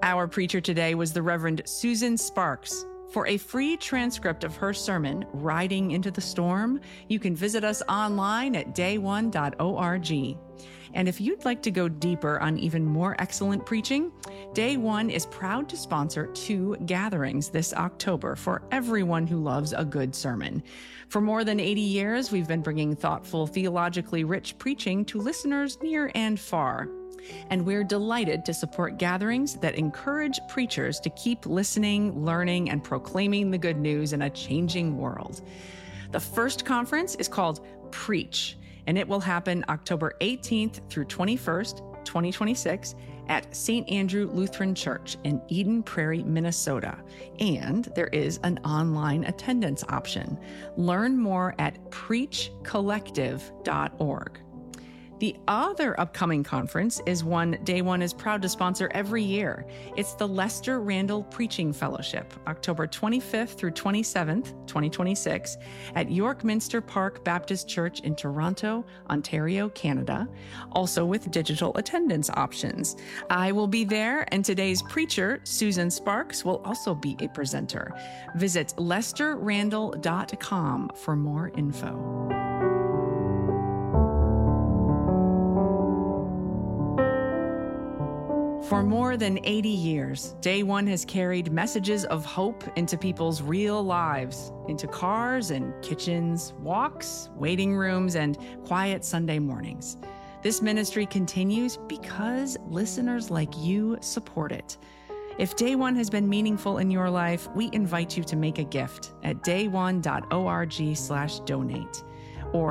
Our preacher today was the Reverend Susan Sparks. For a free transcript of her sermon, Riding into the Storm, you can visit us online at day1.org. And if you'd like to go deeper on even more excellent preaching, Day One is proud to sponsor 2 gatherings this October for everyone who loves a good sermon. For more than 80 years, we've been bringing thoughtful, theologically rich preaching to listeners near and far. And we're delighted to support gatherings that encourage preachers to keep listening, learning, and proclaiming the good news in a changing world. The first conference is called Preach, and it will happen October 18th through 21st, 2026, at St. Andrew Lutheran Church in Eden Prairie, Minnesota. And there is an online attendance option. Learn more at preachcollective.org. The other upcoming conference is one Day One is proud to sponsor every year. It's the Lester Randall Preaching Fellowship, October 25th through 27th, 2026, at York Minster Park Baptist Church in Toronto, Ontario, Canada, also with digital attendance options. I will be there, and today's preacher, Susan Sparks, will also be a presenter. Visit lesterrandall.com for more info. For more than 80 years, Day One has carried messages of hope into people's real lives, into cars and kitchens, walks, waiting rooms, and quiet Sunday mornings. This ministry continues because listeners like you support it. If Day One has been meaningful in your life, we invite you to make a gift at day1.org/donate.